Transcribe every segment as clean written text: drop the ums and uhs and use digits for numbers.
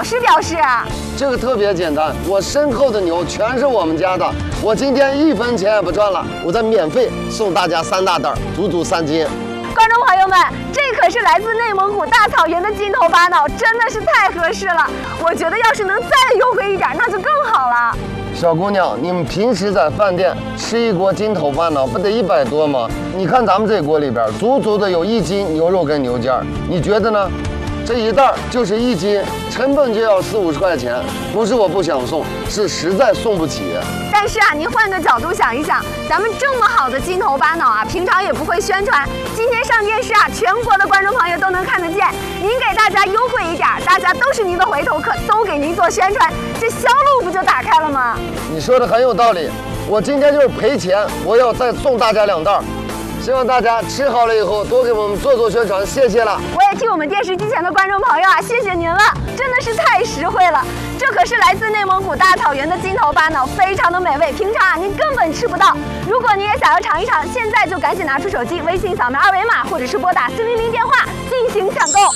师表示？ 这个特别简单，我身后的牛全是我们家的，我今天1分钱也不赚了，我再免费送大家3大袋，足足3斤。 观众朋友们，这可是来自内蒙古大草原的金头巴脑，真的是太合适了。我觉得要是能再优惠一点，那就更好了。 小姑娘，你们平时在饭店吃一锅金头巴脑不得100多吗？你看咱们这锅里边足足的有1斤牛肉跟牛腱，你觉得呢？这一袋就是1斤，成本就要40-50块钱。不是我不想送，是实在送不起。 但是啊，您换个角度想一想，咱们这么好的金头巴脑啊，平常也不会宣传，今天上电视啊，全国的观众朋友都能看得见。您给大家优惠一点，大家都是您的回头客，都给您做宣传，这销路不就打开了吗？ 你说的很有道理，我今天就是赔钱，我要再送大家2袋。希望大家吃好了以后多给我们做宣传，谢谢了。 我也替我们电视机前的观众朋友啊，谢谢您了，真的是太实惠了。这可是来自内蒙古大草原的金头巴脑，非常的美味，平常啊您根本吃不到。如果您也想要尝一尝，现在就赶紧拿出手机，微信扫描2维码，或者是拨打400电话进行抢购。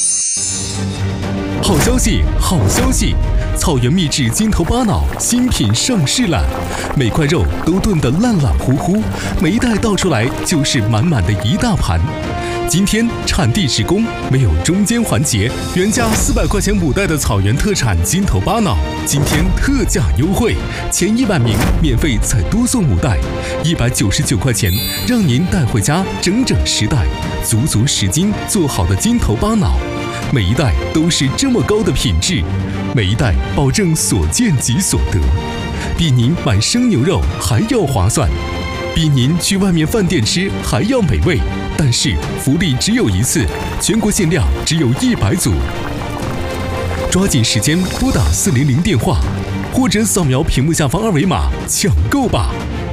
好消息，好消息！草原秘制金头巴脑新品上市了，每块肉都炖得烂烂乎乎，每一袋倒出来就是满满的一大盘。今天产地直供，没有中间环节，原价400块钱5袋的草原特产金头巴脑，今天特价优惠，前100名免费再多送5袋，199块钱，让您带回家整整10袋，足足10斤做好的金头巴脑。每一袋都是这么高的品质，每一袋保证所见即所得，比您买生牛肉还要划算，比您去外面饭店吃还要美味。但是福利只有1次，全国限量只有100组，抓紧时间拨打400电话，或者扫描屏幕下方2维码抢购吧。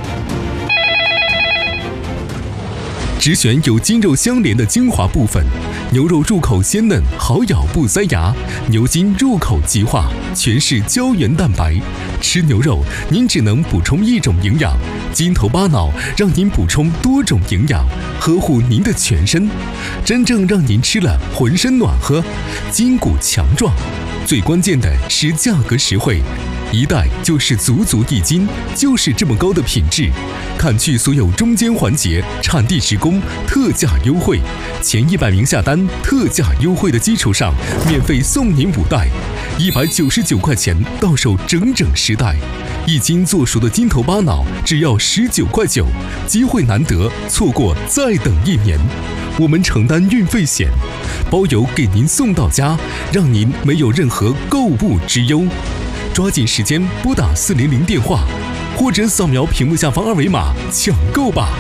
只选有筋肉相连的精华部分，牛肉入口鲜嫩，好咬不塞牙；牛筋入口即化，全是胶原蛋白。吃牛肉，您只能补充1种营养，金头巴脑让您补充多种营养，呵护您的全身，真正让您吃了浑身暖和，筋骨强壮。最关键的是价格实惠，一袋就是足足1斤，就是这么高的品质。砍去所有中间环节，产地直供，特价优惠，前100名下单，特价优惠的基础上，免费送您5袋，199块钱到手整整10袋，1斤做熟的金头巴脑只要19块9，机会难得，错过再等1年。我们承担运费险，包邮给您送到家，让您没有任何购物之忧。抓紧时间拨打400电话，或者扫描屏幕下方2维码抢购吧。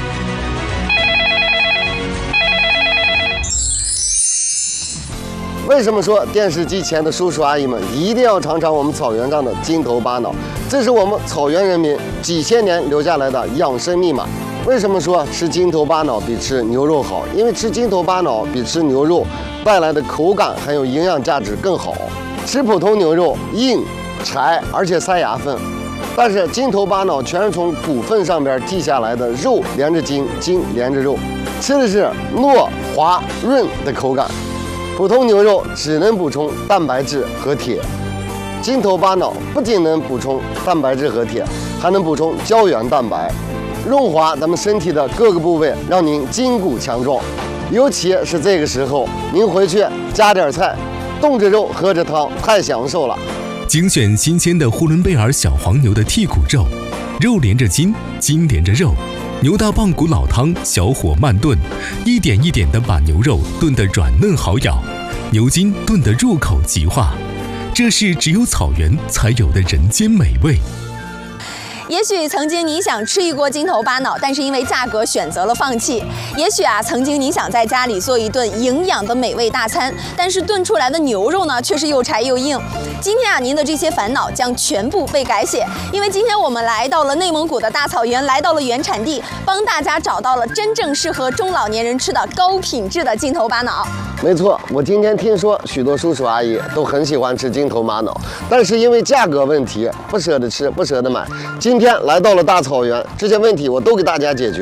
为什么说电视机前的叔叔阿姨们一定要尝尝我们草原上的金头巴脑？这是我们草原人民几千年留下来的养生密码。为什么说吃金头巴脑比吃牛肉好？因为吃金头巴脑比吃牛肉带来的口感还有营养价值更好。吃普通牛肉硬柴，而且塞牙缝，但是金头巴脑全是从骨缝上边剔下来的，肉连着筋，筋连着肉，吃的是糯滑润的口感。普通牛肉只能补充蛋白质和铁，金头巴脑不仅能补充蛋白质和铁，还能补充胶原蛋白，润滑咱们身体的各个部位，让您筋骨强壮。尤其是这个时候，您回去加点菜，冻着肉喝着汤，太享受了。 精选新鲜的呼伦贝尔小黄牛的剔骨肉，肉连着筋，筋连着肉，牛大棒骨老汤，小火慢炖，一点一点地把牛肉炖得软嫩好咬，牛筋炖得入口即化，这是只有草原才有的人间美味。 也许曾经你想吃一锅金头巴脑，但是因为价格选择了放弃。也许啊，曾经你想在家里做一顿营养的美味大餐，但是炖出来的牛肉呢，却是又柴又硬。今天啊，您的这些烦恼将全部被改写，因为今天我们来到了内蒙古的大草原，来到了原产地，帮大家找到了真正适合中老年人吃的高品质的金头巴脑。 没错，我今天听说许多叔叔阿姨都很喜欢吃金头巴脑，但是因为价格问题不舍得吃，不舍得买。今天来到了大草原，这些问题我都给大家解决。 在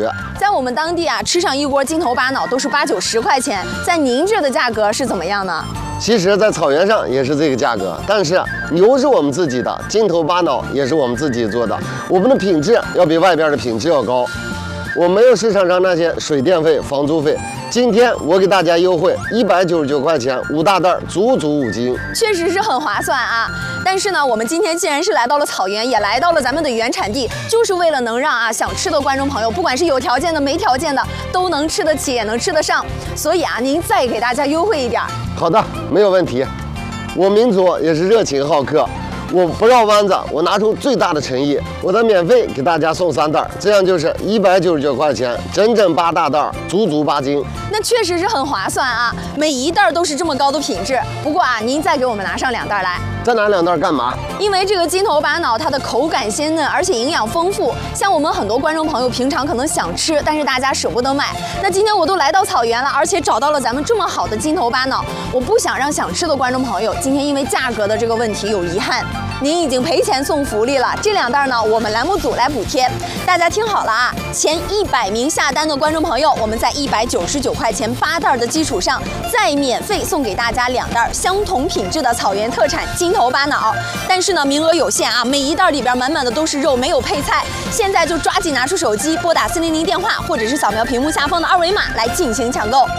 在我们当地啊，吃上一锅金头巴脑都是8、90块钱，在您这的价格是怎么样呢？ 其实，在草原上也是这个价格，但是牛是我们自己的，金头巴脑也是我们自己做的，我们的品质要比外边的品质要高。我没有市场上那些水电费、房租费。今天我给大家优惠199块钱，5大袋，足足5斤， 确实是很划算啊。但是呢，我们今天既然是来到了草原，也来到了咱们的原产地，就是为了能让想吃的观众朋友，不管是有条件的、没条件的，都能吃得起，也能吃得上。所以您再给大家优惠一点。 好的，没有问题。我民族也是热情好客。我不绕弯子，我拿出最大的诚意，我再免费给大家送3袋，这样就是199块钱，整整8大袋，足足8斤。 那确实是很划算啊，每一袋都是这么高的品质。不过您再给我们拿上2袋来。 再拿2袋干嘛？ 因为这个金头巴脑它的口感鲜嫩，而且营养丰富。像我们很多观众朋友平常可能想吃，但是大家舍不得买。那今天我都来到草原了，而且找到了咱们这么好的金头巴脑，我不想让想吃的观众朋友今天因为价格的这个问题有遗憾。您已经赔钱送福利了，这2袋呢，我们栏目组来补贴。大家听好了啊，前100名下单的观众朋友，我们在199块钱8袋的基础上，再免费送给大家2袋相同品质的草原特产金头巴脑。但是呢，名额有限啊，每一袋里边满满的都是肉，没有配菜。现在就抓紧拿出手机，拨打400电话，或者是扫描屏幕下方的2维码来进行抢购。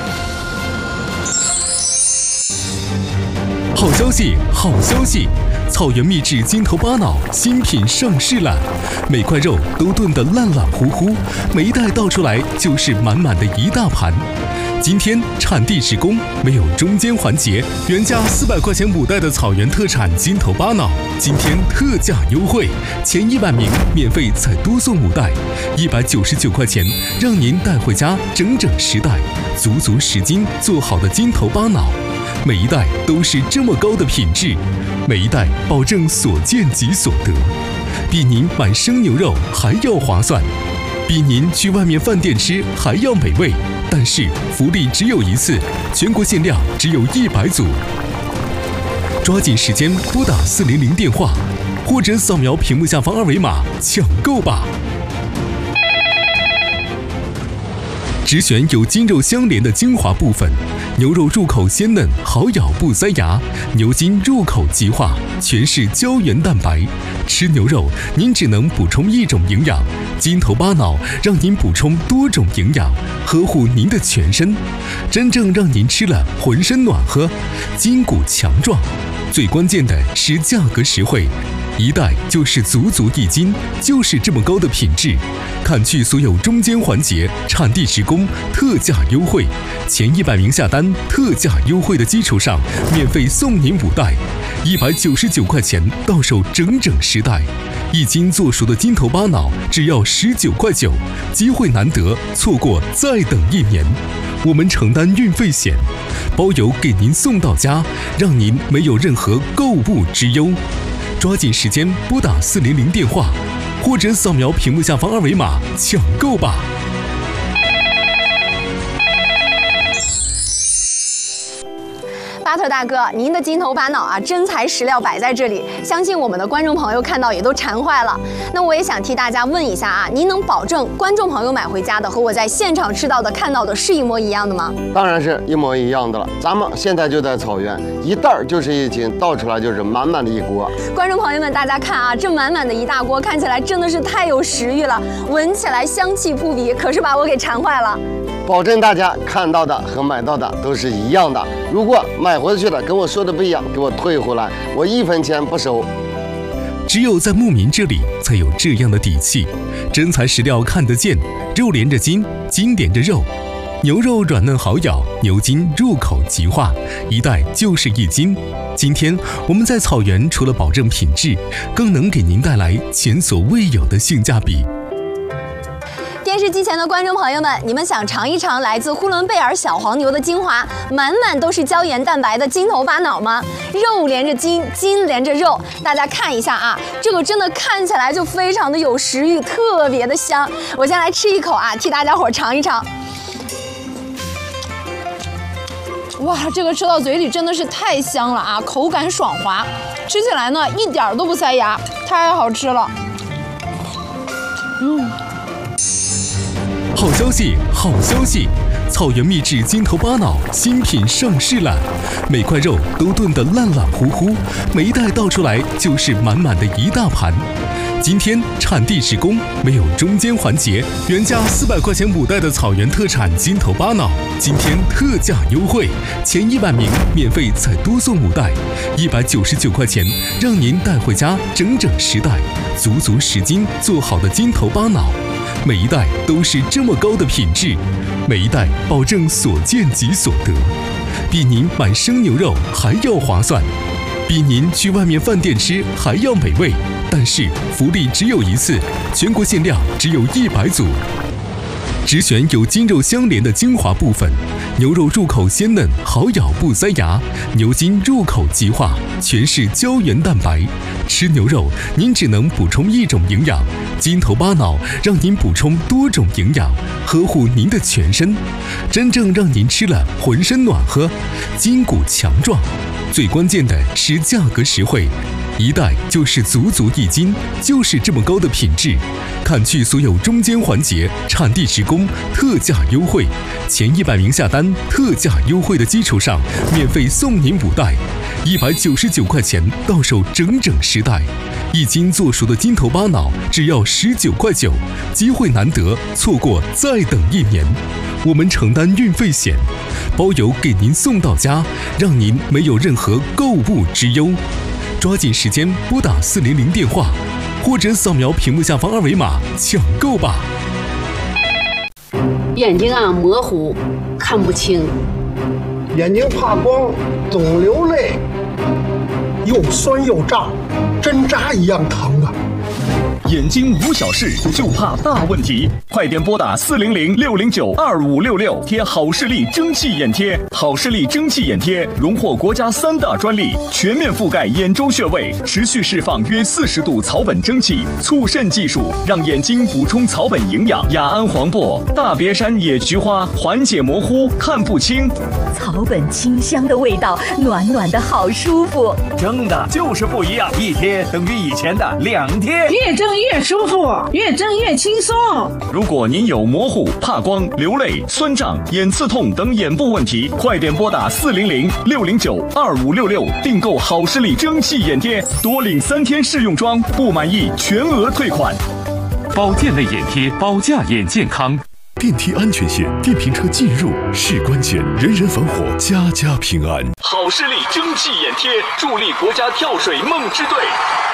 好消息，好消息！草原秘制金头巴脑新品上市了，每块肉都炖得烂烂糊糊，每一袋倒出来就是满满的一大盘。今天产地直供，没有中间环节，原价400块钱5袋的草原特产金头巴脑，今天特价优惠，前100名免费再多送5袋，199块钱，让您带回家整整10袋，足足10斤做好的金头巴脑。每一袋都是这么高的品质，每一袋保证所见即所得，比您买生牛肉还要划算，比您去外面饭店吃还要美味。但是福利只有1次，全国限量只有100组，抓紧时间拨打400电话，或者扫描屏幕下方2维码抢购吧。只选有筋肉相连的精华部分，牛肉入口鲜嫩，好咬不塞牙；牛筋入口即化，全是胶原蛋白。吃牛肉，您只能补充1种营养，金头巴脑让您补充多种营养，呵护您的全身，真正让您吃了浑身暖和，筋骨强壮。最关键的是价格实惠，一袋就是足足1斤，就是这么高的品质。砍去所有中间环节，产地直供，特价优惠，前100名下单，特价优惠的基础上，免费送您5袋，199块钱到手整整10袋，1斤做熟的金头巴脑只要19块9，机会难得，错过再等1年。我们承担运费险，包邮给您送到家，让您没有任何购物之忧。抓紧时间拨打400电话，或者扫描屏幕下方2维码抢购吧。 巴特大哥，您的金头巴脑真材实料摆在这里，相信我们的观众朋友看到也都馋坏了。那我也想替大家问一下您能保证观众朋友买回家的和我在现场吃到的、看到的是一模一样的吗？ 当然是一模一样的了。咱们现在就在草原，一袋就是1斤，倒出来就是满满的一锅。 观众朋友们，大家看这满满的一大锅，看起来真的是太有食欲了，闻起来香气扑鼻，可是把我给馋坏了。 保证大家看到的和买到的都是一样的。如果买回去的跟我说的不一样，给我退回来，我1分钱不收。 只有在牧民这里才有这样的底气，真材实料看得见，肉连着筋，筋连着肉，牛肉软嫩好咬，牛筋入口即化，一袋就是1斤。今天我们在草原除了保证品质，更能给您带来前所未有的性价比。 电视机前的观众朋友们，你们想尝一尝来自呼伦贝尔小黄牛的精华，满满都是胶原蛋白的金头巴脑吗？肉连着筋，筋连着肉，大家看一下这个真的看起来就非常的有食欲，特别的香。我先来吃一口替大家伙尝一尝。哇，这个吃到嘴里真的是太香了口感爽滑，吃起来呢一点都不塞牙，太好吃了。 好消息，好消息！草原秘制筋头巴脑新品上市了，每块肉都炖得烂烂糊糊，每一袋倒出来就是满满的一大盘。今天产地直供，没有中间环节，原价400块钱5袋的草原特产筋头巴脑，今天特价优惠，前100名免费再多送5袋，199块钱，让您带回家整整10袋，足足10斤做好的筋头巴脑。每一袋都是这么高的品质，每一袋保证所见即所得，比您买生牛肉还要划算，比您去外面饭店吃还要美味。但是福利只有一次，全国限量只有100组，只选有筋肉相连的精华部分，牛肉入口鲜嫩，好咬不塞牙；牛筋入口即化，全是胶原蛋白。吃牛肉，您只能补充一种营养，筋头巴脑让您补充多种营养，呵护您的全身，真正让您吃了浑身暖和，筋骨强壮。最关键的是价格实惠，一袋就是足足1斤，就是这么高的品质。砍去所有中间环节，产地直供，特价优惠，前100名下单，特价优惠的基础上，免费送您5袋，199块钱到手整整10袋，1斤做熟的筋头巴脑只要19块9，机会难得，错过再等1年。我们承担运费险，包邮给您送到家，让您没有任何购物之忧。抓紧时间拨打400电话，或者扫描屏幕下方2维码抢购吧。 眼睛模糊，看不清； 眼睛怕光，总流泪，又酸又胀，针扎一样疼啊！ 眼睛无小事，就怕大问题。快点拨打400-609-2566，贴好视力蒸汽眼贴。好视力蒸汽眼贴荣获国家3大专利，全面覆盖眼周穴位，持续释放约40度草本蒸汽，促渗技术让眼睛补充草本营养。雅安黄柏、大别山野菊花缓解模糊，看不清。 草本清香的味道，暖暖的好舒服。 蒸的就是不一样，一贴等于以前的2贴。 越蒸越舒服，越蒸越轻松。 如果您有模糊、怕光、流泪、酸胀、眼刺痛等眼部问题，快点拨打400-609-2566，订购好视力蒸汽眼贴，多领3天试用装，不满意全额退款。 保健类眼贴，保驾眼健康。 电梯安全线，电瓶车进入是关键，人人防火，家家平安。 好视力蒸汽眼贴，助力国家跳水梦之队。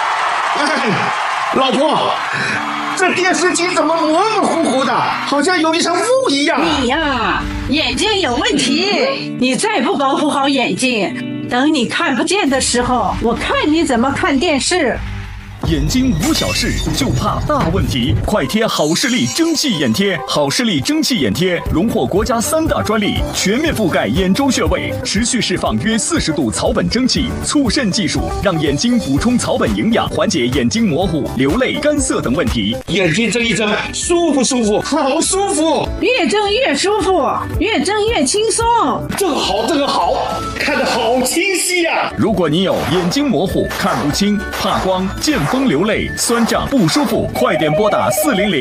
老婆，这电视机怎么模模糊糊的，好像有一层雾一样？ 你呀，眼睛有问题，你再不保护好眼睛，等你看不见的时候，我看你怎么看电视。 眼睛无小事，就怕大问题。快贴好视力蒸汽眼贴。好视力蒸汽眼贴荣获国家3大专利，全面覆盖眼周穴位，持续释放约40度草本蒸汽，促渗技术让眼睛补充草本营养，缓解眼睛模糊、流泪、干涩等问题。 眼睛睁一睁，舒服舒服，好舒服。 越睁越舒服，越睁越轻松。 这个好，这个好，看得好清晰呀！ 如果你有眼睛模糊、看不清、怕光、见风流泪、酸胀不舒服，快点拨打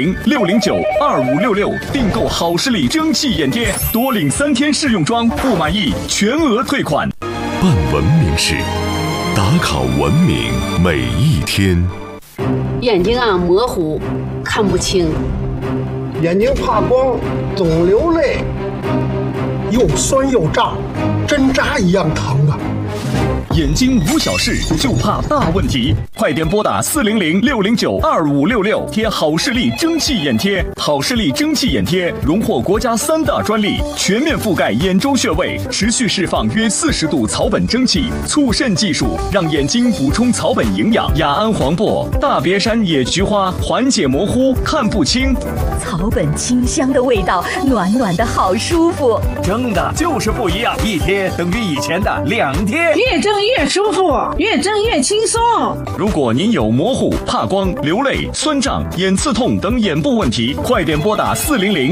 400-609-2566，订购好视力蒸汽眼贴，多领3天试用装，不满意全额退款。 办文明事，打卡文明每一天。 眼睛模糊，看不清； 眼睛怕光，总流泪，又酸又胀，针扎一样疼啊！ 眼睛无小事，就怕大问题。快点拨打400-609-2566，贴好视力蒸汽眼贴。好视力蒸汽眼贴荣获国家3大专利，全面覆盖眼周穴位，持续释放约40度草本蒸汽，促渗技术让眼睛补充草本营养。雅安黄柏、大别山野菊花缓解模糊，看不清。 草本清香的味道，暖暖的好舒服。 蒸的就是不一样，一贴等于以前的2贴。 越蒸越舒服，越蒸越轻松。 如果您有模糊、怕光、流泪、酸胀、眼刺痛等眼部问题，快点拨打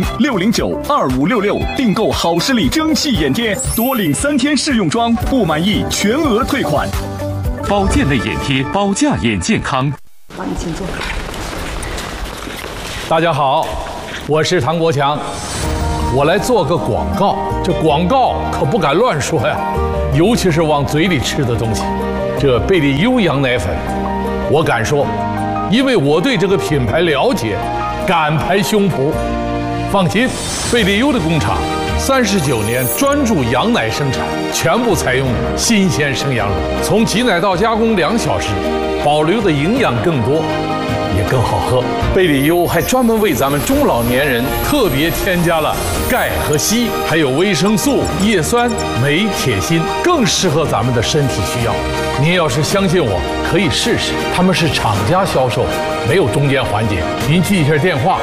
400-609-2566，订购好视力蒸汽眼贴，多领3天试用装，不满意全额退款。 保健类眼贴，保驾眼健康。 好，你请坐。 大家好， 我是唐国强，我来做个广告。这广告可不敢乱说呀，尤其是往嘴里吃的东西。这贝利优羊奶粉，我敢说，因为我对这个品牌了解，敢拍胸脯。放心，贝利优的工厂39年专注羊奶生产，全部采用新鲜生羊乳，从挤奶到加工2小时，保留的营养更多，也更好喝。贝利优还专门为咱们中老年人特别添加了钙和硒，还有维生素、叶酸、镁、铁、锌，更适合咱们的身体需要。您要是相信我，可以试试，他们是厂家销售，没有中间环节。您记一下电话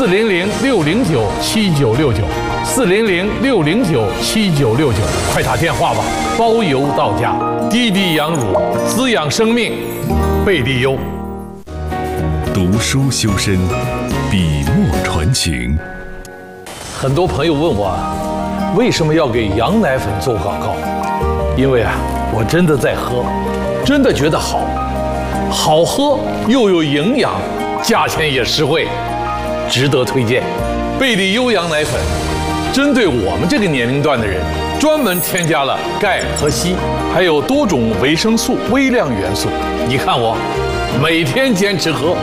：400-609-7969，400-609-7969，快打电话吧，包邮到家。滴滴羊乳，滋养生命，贝利优。 读书修身，笔墨传情。 很多朋友问我，为什么要给羊奶粉做广告？因为我真的在喝，真的觉得好喝又有营养，价钱也实惠，值得推荐。贝利优羊奶粉针对我们这个年龄段的人，专门添加了钙和硒，还有多种维生素、微量元素。你看我每天坚持喝。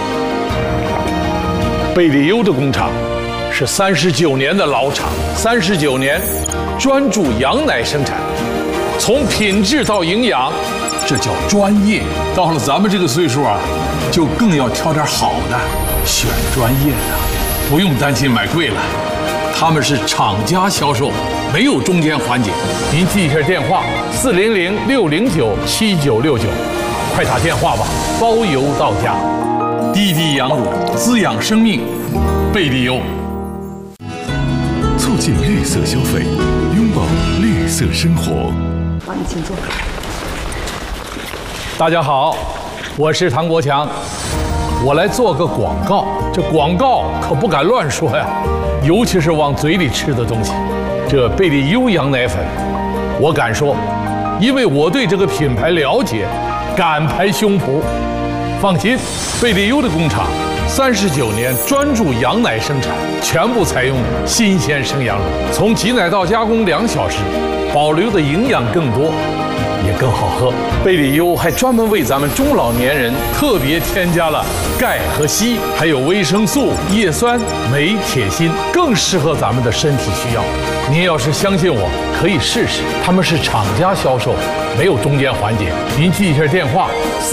贝利优的工厂是39年的老厂，39年专注羊奶生产，从品质到营养，这叫专业。到了咱们这个岁数就更要挑点好的，选专业的，不用担心买贵了。他们是厂家销售，没有中间环节。您记一下电话：400-609-7969，快打电话吧，包邮到家。滴滴羊乳，滋养生命，贝利优。 促进绿色消费，拥抱绿色生活。 好，你请坐。 大家好，我是唐国强，我来做个广告。这广告可不敢乱说呀，尤其是往嘴里吃的东西。这贝利优羊奶粉，我敢说，因为我对这个品牌了解，敢拍胸脯。放心，贝利优的工厂39年专注羊奶生产，全部采用新鲜生羊乳，从挤奶到加工2小时，保留的营养更多，也更好喝。贝利优还专门为咱们中老年人特别添加了钙和硒，还有维生素、叶酸、镁、铁、锌，更适合咱们的身体需要。您要是相信我，可以试试，他们是厂家销售，没有中间环节。您记一下电话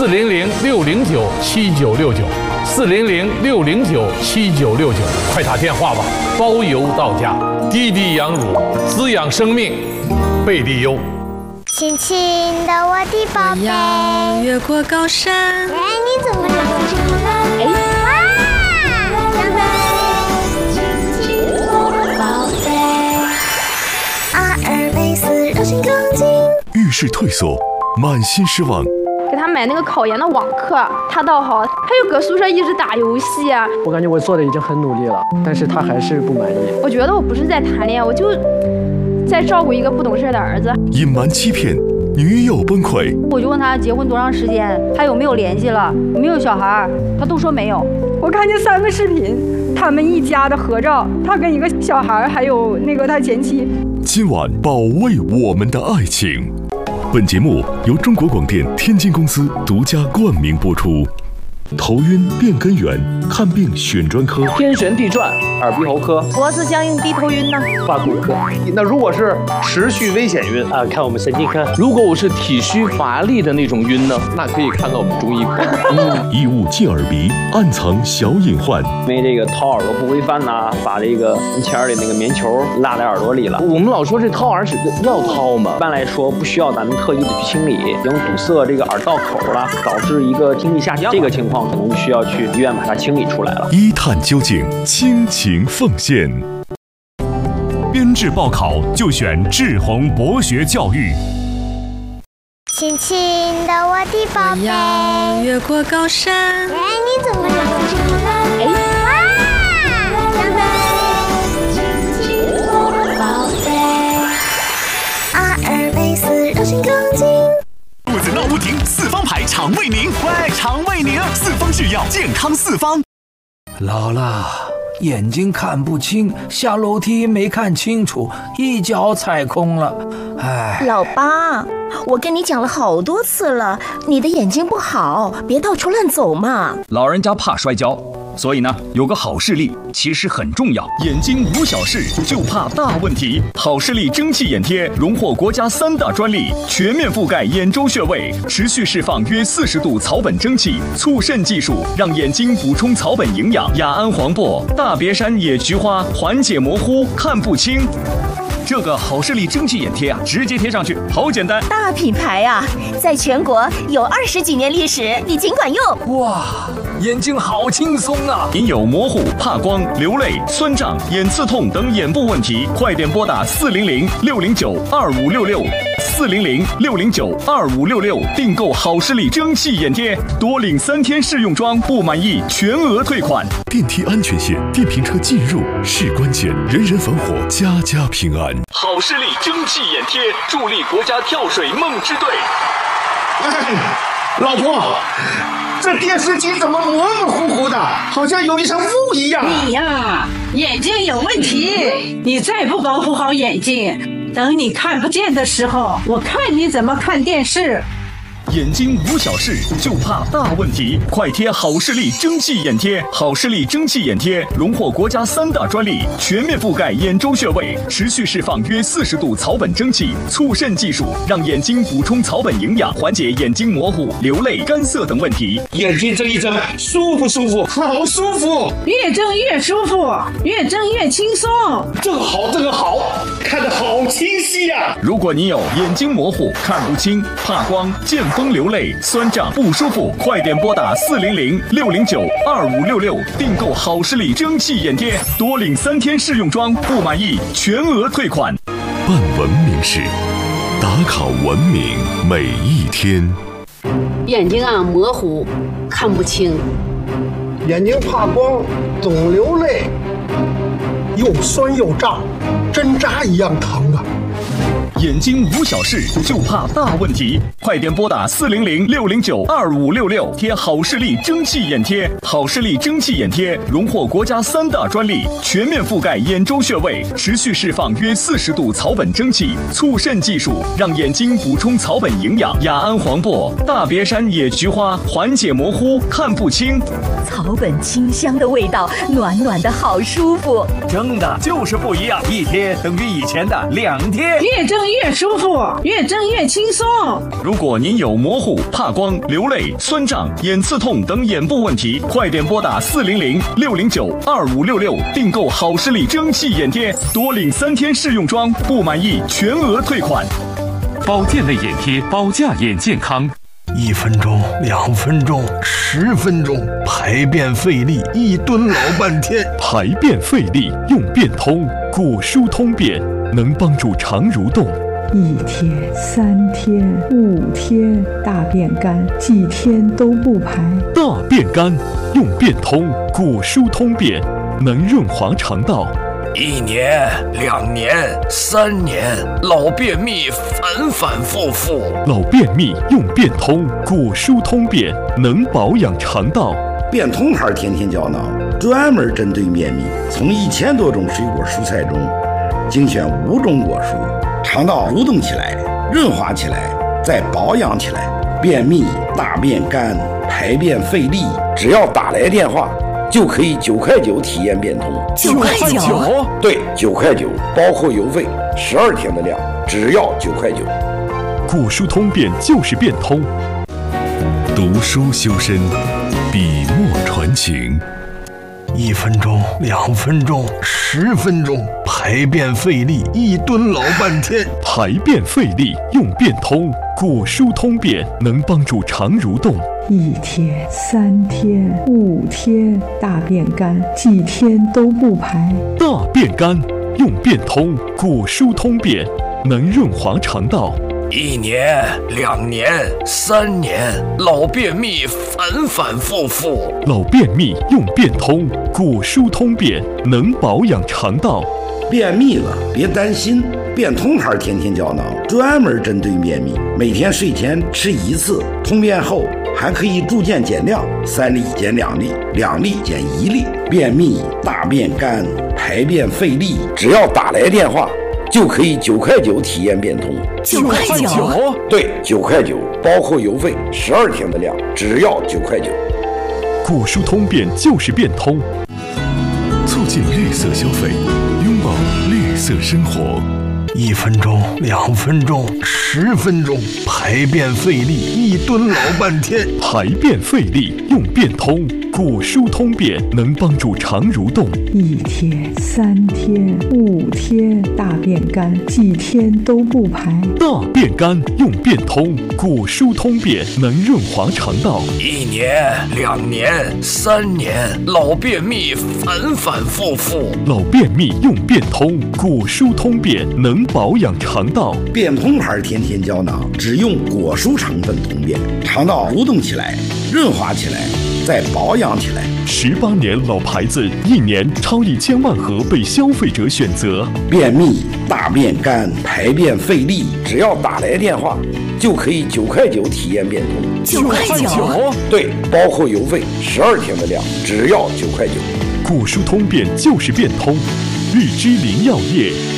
：400-609-7969，400-609-7969，快打电话吧，包邮到家。滴滴羊乳，滋养生命，贝利优。 轻轻的我的宝贝， 越过高山。 哎，你怎么这么这么哎，哇！小贝，轻轻的我的宝贝。阿尔卑斯柔性钢筋。 遇事退缩，满心失望。 给他买那个考研的网课，他倒好，他又搁宿舍一直打游戏啊。 我感觉我做的已经很努力了，但是他还是不满意。 我觉得我不是在谈恋爱，我就在照顾一个不懂事的儿子。 隐瞒欺骗，女友崩溃。 我就问他结婚多长时间，他有没有联系了，有没有小孩，他都说没有。 我看见3个视频，他们一家的合照，他跟一个小孩，还有那个他前妻。 今晚保卫我们的爱情。本节目由中国广电天津公司独家冠名播出。头晕变根源，看病选专科。 天旋地转，耳鼻喉科。 脖子僵硬低头晕呢， 挂骨科。那如果是持续危险晕啊，看我们神经科。如果我是体虚乏力的那种晕呢，那可以看到我们中医科。 异物进耳鼻，暗藏小隐患。 因为这个掏耳朵不规范呐，把这个门前的那个棉球拉在耳朵里了。 我们老说这掏耳屎要掏嘛， 一般来说不需要咱们特意的去清理，已经堵塞这个耳道口了，导致一个听力下降。这个情况可能需要去医院把它清理出来了。 一探究竟，倾情奉献。 编制报考就选志宏博学教育。 轻轻的我的宝贝， 越过高山。 哎，你怎么这么这么哎，哇！小贝，轻轻的我的宝贝。阿尔卑斯柔性钢筋。 肚子闹不停，四方牌肠胃宁，喂，肠胃宁，四方制药，健康四方。 老了， 眼睛看不清，下楼梯没看清楚，一脚踩空了。哎， 老八，我跟你讲了好多次了，你的眼睛不好，别到处乱走嘛。 老人家怕摔跤，所以呢，有个好视力其实很重要。眼睛无小事，就怕大问题。好视力蒸汽眼贴荣获国家3大专利，全面覆盖眼周穴位，持续释放约40度草本蒸汽，促渗技术让眼睛补充草本营养。雅安黄柏、大别山野菊花缓解模糊、看不清。这个好视力蒸汽眼贴啊，直接贴上去，好简单。 大品牌啊，在全国有20几年历史，你尽管用。 哇，眼睛好轻松啊！ 您有模糊、怕光、流泪、酸胀、眼刺痛等眼部问题，快点拨打400-609-2566，400-609-2566，订购好视力蒸汽眼贴，多领3天试用装，不满意全额退款。 电梯安全线，电瓶车进入是关键，人人防火，家家平安。 好视力蒸汽眼贴，助力国家跳水梦之队。 老婆，这电视机怎么模模糊糊的，好像有一层雾一样？ 你呀，眼睛有问题，你再不保护好眼睛，等你看不见的时候，我看你怎么看电视。 眼睛无小事，就怕大问题。快贴好视力蒸汽眼贴！好视力蒸汽眼贴荣获国家3大专利，全面覆盖眼周穴位，持续释放约40度草本蒸汽，促渗技术让眼睛补充草本营养，缓解眼睛模糊、流泪、干涩等问题。 眼睛睁一睁，舒不舒服？好舒服！ 越睁越舒服，越睁越轻松。 这个好，这个好，看得好清晰呀！ 如果你有眼睛模糊、看不清、怕光、见风流泪、酸胀不舒服，快点拨打400-609-2566，订购好视力蒸汽眼贴，多领3天试用装，不满意全额退款。 办文明事，打卡文明每一天。 眼睛啊模糊，看不清， 眼睛怕光，总流泪，又酸又胀，针扎一样疼啊！ 眼睛无小事，就怕大问题。快点拨打400-609-2566，贴好视力蒸汽眼贴。好视力蒸汽眼贴荣获国家3大专利，全面覆盖眼周穴位，持续释放约40度草本蒸汽，促渗技术让眼睛补充草本营养。雅安黄柏、大别山野菊花缓解模糊、看不清。 草本清香的味道，暖暖的好舒服。 蒸的就是不一样，一贴等于以前的2贴。 越蒸越舒服，越蒸越轻松。 如果您有模糊、怕光、流泪、酸胀、眼刺痛等眼部问题，快点拨打400-609-2566，订购好视力蒸汽眼贴，多领3天试用装，不满意全额退款。 保健类眼贴，保驾眼健康。 1分钟、2分钟、10分钟，排便费力，一蹲老半天。 排便费力用便通，果蔬通便，能帮助肠蠕动。 1天、3天、5天，大便干，几天都不排。 大便干用便通，果蔬通便，能润滑肠道。 1年、2年、3年，老便秘反反复复。 老便秘用便通，果蔬通便，能保养肠道。 便通牌天天胶囊，专门针对便秘，从1000多种水果蔬菜中精选5种果蔬，肠道蠕动起来，润滑起来，再保养起来。便秘、大便干、排便费力，只要打来电话，就可以9块9体验便通。 9块9？ 对，9块9，包括邮费，12天的量，只要9块9。 果蔬通便就是便通。读书修身，笔墨传情。 1分钟、2分钟、10分钟，排便费力，一蹲老半天。 排便费力用便通，果蔬通便，能帮助肠蠕动。 1天、3天、5天，大便干，几天都不排。 大便干用便通，果蔬通便，能润滑肠道。 1年、2年、3年，老便秘反反复复。 老便秘用便通，果蔬通便，能保养肠道。 便秘了别担心，变通牌天天胶囊专门针对便秘，每天睡前吃1次，通便后还可以逐渐减量，3粒减2粒，2粒减1粒。便秘、大便干、排便费力，只要打来电话就可以9块9体验变通。 9块9？ 对，9块9，包括邮费，12天的量，只要9块9。 果蔬通便就是变通，促进绿色消费，拥抱绿色生活。 1分钟、2分钟、10分钟，排便费力，1蹲老半天。 排便费力用变通，果蔬通便能帮助肠蠕动。 1天、3天、5天，大便干，几天都不排。 大便干用变通，果蔬通便能润滑肠道。 1年、2年、3年，老便秘反反复复。 老便秘用变通，果蔬通便能保养肠道。 变通牌天天胶囊只用果蔬成分通便，肠道蠕动起来，润滑起来，再保养起来。 18年老牌子，1年超1000万盒被消费者选择。 便秘、大便干、排便费力，只要打来电话就可以9块9体验变通。 9块9？ 对，包括邮费，12天的量，只要9块9。 果蔬通便就是变通，日之灵药业。